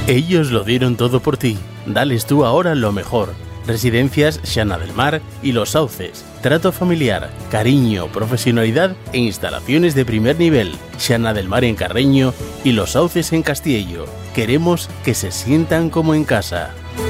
Ellos lo dieron todo por ti. Dales tú ahora lo mejor. Residencias Xana del Mar y Los Sauces. Trato familiar, cariño, profesionalidad e instalaciones de primer nivel. Xana del Mar en Carreño y Los Sauces en Castiello. Queremos que se sientan como en casa.